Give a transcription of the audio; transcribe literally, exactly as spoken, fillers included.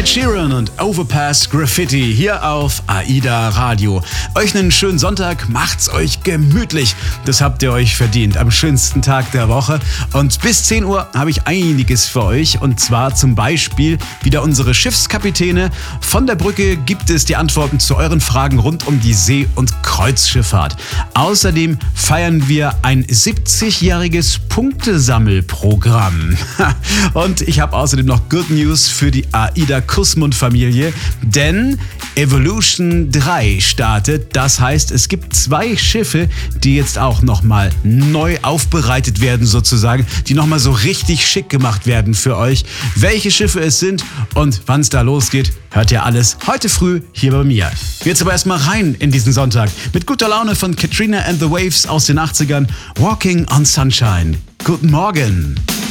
Ed Sheeran und Overpass Graffiti hier auf AIDA Radio. Euch einen schönen Sonntag, macht's euch gemütlich. Das habt ihr euch verdient am schönsten Tag der Woche. Und bis zehn Uhr habe ich einiges für euch. Und zwar zum Beispiel wieder unsere Schiffskapitäne. Von der Brücke gibt es die Antworten zu euren Fragen rund um die See- und Kreuzschifffahrt. Außerdem feiern wir ein siebzigjähriges Punktesammelprogramm. Und ich habe außerdem noch Good News für die AIDA Kussmund-Familie, denn Evolution drei startet. Das heißt, es gibt zwei Schiffe, die jetzt auch nochmal neu aufbereitet werden sozusagen, die nochmal so richtig schick gemacht werden für euch. Welche Schiffe es sind und wann es da losgeht, hört ihr alles heute früh hier bei mir. Jetzt aber erstmal rein in diesen Sonntag mit guter Laune von Katrina and the Waves aus den achtzigern. Walking on Sunshine. Guten Morgen.